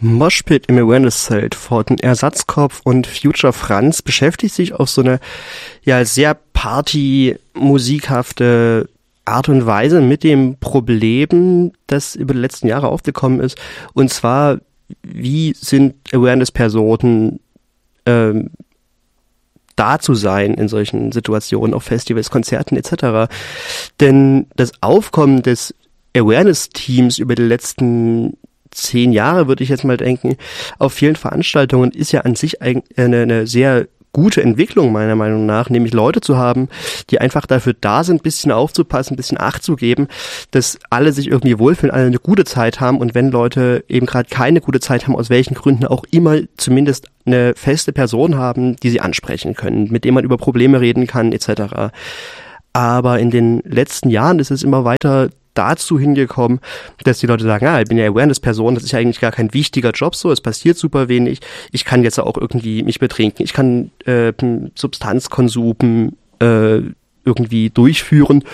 Moshpit im Awareness-Zelt von Ersatzkopf und Future Franz beschäftigt sich auf so eine sehr party-musikhafte Art und Weise mit dem Problem, das über die letzten Jahre aufgekommen ist. Und zwar, wie sind Awareness-Personen da zu sein in solchen Situationen, auf Festivals, Konzerten etc. Denn das Aufkommen des Awareness-Teams über die letzten 10 Jahre, würde ich jetzt mal denken, auf vielen Veranstaltungen ist ja an sich eine sehr gute Entwicklung meiner Meinung nach, nämlich Leute zu haben, die einfach dafür da sind, ein bisschen aufzupassen, ein bisschen Acht zu geben, dass alle sich irgendwie wohlfühlen, alle eine gute Zeit haben und wenn Leute eben gerade keine gute Zeit haben, aus welchen Gründen auch immer, zumindest eine feste Person haben, die sie ansprechen können, mit dem man über Probleme reden kann etc. Aber in den letzten Jahren ist es immer weiter dazu hingekommen, dass die Leute sagen, ich bin ja Awareness-Person, das ist ja eigentlich gar kein wichtiger Job so, es passiert super wenig, ich kann jetzt auch irgendwie mich betrinken, ich kann Substanzkonsum irgendwie durchführen,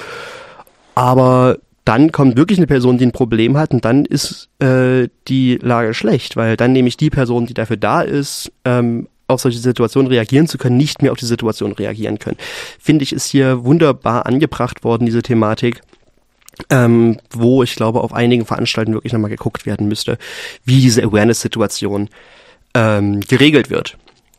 aber dann kommt wirklich eine Person, die ein Problem hat und dann ist die Lage schlecht, weil dann nämlich die Person, die dafür da ist, auf solche Situationen reagieren zu können, nicht mehr auf die Situation reagieren können. Finde ich, ist hier wunderbar angebracht worden, diese Thematik. Wo ich glaube, auf einigen Veranstaltungen wirklich nochmal geguckt werden müsste, wie diese Awareness-Situation geregelt wird.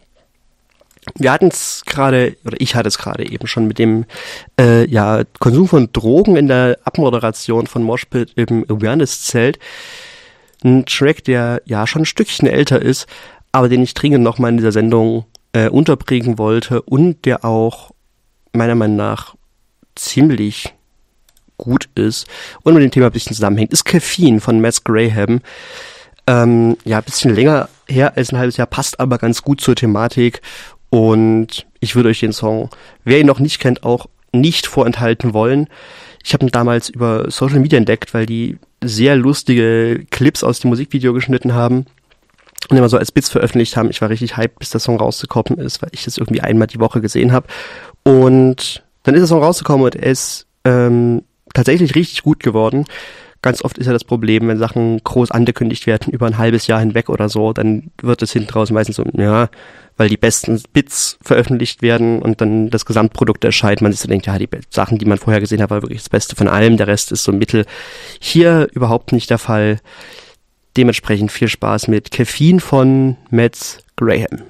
Wir hatten es gerade, oder ich hatte es gerade eben schon mit dem Konsum von Drogen in der Abmoderation von Moshpit im Awareness-Zelt. Ein Track, der ja schon ein Stückchen älter ist, aber den ich dringend nochmal in dieser Sendung unterbringen wollte und der auch meiner Meinung nach ziemlich gut ist und mit dem Thema ein bisschen zusammenhängt, ist Caffeine von Matt Graham. Ein bisschen länger her als ein halbes Jahr, passt aber ganz gut zur Thematik und ich würde euch den Song, wer ihn noch nicht kennt, auch nicht vorenthalten wollen. Ich habe ihn damals über Social Media entdeckt, weil die sehr lustige Clips aus dem Musikvideo geschnitten haben und immer so als Bits veröffentlicht haben. Ich war richtig hyped, bis der Song rausgekommen ist, weil ich das irgendwie einmal die Woche gesehen habe. Und dann ist der Song rausgekommen und er ist tatsächlich richtig gut geworden. Ganz oft ist ja das Problem, wenn Sachen groß angekündigt werden über ein halbes Jahr hinweg oder so, dann wird es hinten raus meistens so, weil die besten Bits veröffentlicht werden und dann das Gesamtprodukt erscheint. Man sich so denkt, die Sachen, die man vorher gesehen hat, war wirklich das Beste von allem, der Rest ist so mittel. Hier überhaupt nicht der Fall. Dementsprechend viel Spaß mit Caffeine von Matt Graham.